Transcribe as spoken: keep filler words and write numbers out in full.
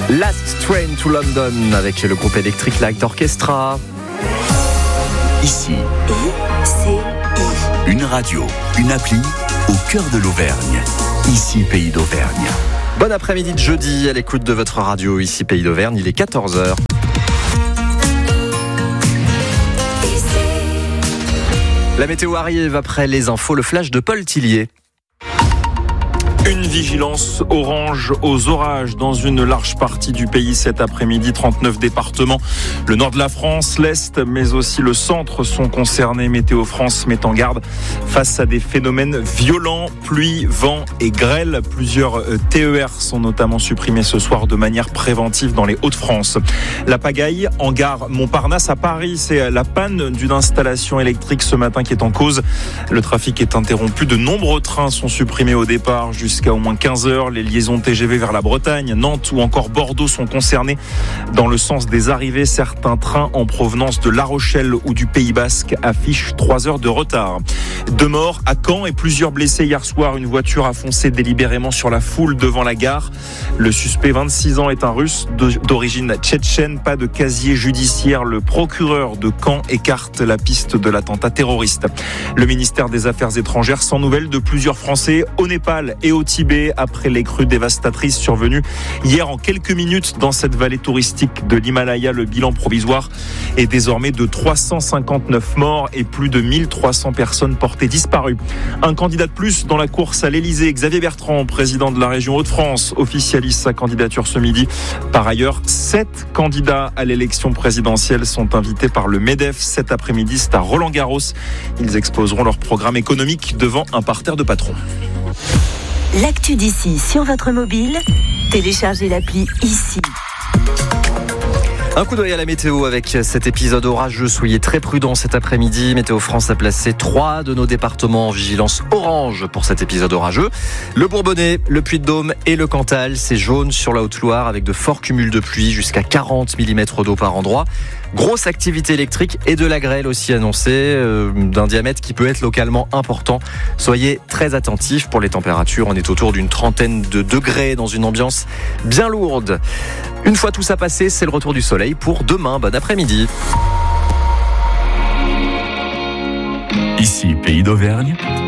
Last Train to London avec le groupe Electric Light Orchestra. Ici, I C I. Une radio, une appli au cœur de l'Auvergne. Ici, Pays d'Auvergne. Bon après-midi de jeudi à l'écoute de votre radio. Ici, Pays d'Auvergne, il est quatorze heures. La météo arrive après les infos, le flash de Paul Tillier. Une vigilance orange aux orages dans une large partie du pays cet après-midi. trente-neuf départements. Le nord de la France, l'Est, mais aussi le centre sont concernés. Météo France met en garde face à des phénomènes violents, pluie, vent et grêle. Plusieurs T E R sont notamment supprimés ce soir de manière préventive dans les Hauts-de-France. La pagaille en gare Montparnasse à Paris. C'est la panne d'une installation électrique ce matin qui est en cause. Le trafic est interrompu. De nombreux trains sont supprimés au départ jusqu'à Jusqu'à au moins quinze heures, les liaisons T G V vers la Bretagne, Nantes ou encore Bordeaux sont concernés. Dans le sens des arrivées, certains trains en provenance de La Rochelle ou du Pays Basque affichent trois heures de retard. Deux morts à Caen et plusieurs blessés hier soir. Une voiture a foncé délibérément sur la foule devant la gare. Le suspect, vingt-six ans, est un Russe d'origine tchétchène. Pas de casier judiciaire. Le procureur de Caen écarte la piste de l'attentat terroriste. Le ministère des Affaires étrangères sans nouvelles de plusieurs Français au Népal et au Tibet après les crues dévastatrices survenues hier en quelques minutes dans cette vallée touristique de l'Himalaya. Le bilan provisoire est désormais de trois cent cinquante-neuf morts et plus de mille trois cents personnes portées disparues. Un candidat de plus dans la course à l'Elysée. Xavier Bertrand, président de la région Hauts-de-France, officialise sa candidature ce midi. Par ailleurs, sept candidats à l'élection présidentielle sont invités par le MEDEF cet après-midi. C'est à Roland-Garros. Ils exposeront leur programme économique devant un parterre de patrons. L'actu d'ici sur votre mobile, téléchargez l'appli Ici. Un coup d'œil à la météo avec cet épisode orageux. Soyez très prudents cet après-midi. Météo France a placé trois de nos départements en vigilance orange pour cet épisode orageux. Le Bourbonnais, le Puy-de-Dôme et le Cantal. C'est jaune sur la Haute-Loire avec de forts cumuls de pluie jusqu'à quarante millimètres d'eau par endroit. Grosse activité électrique et de la grêle aussi annoncée, euh, d'un diamètre qui peut être localement important. Soyez très attentifs pour les températures. On est autour d'une trentaine de degrés dans une ambiance bien lourde. Une fois tout ça passé, c'est le retour du soleil pour demain. Bon après-midi. Ici, Pays d'Auvergne.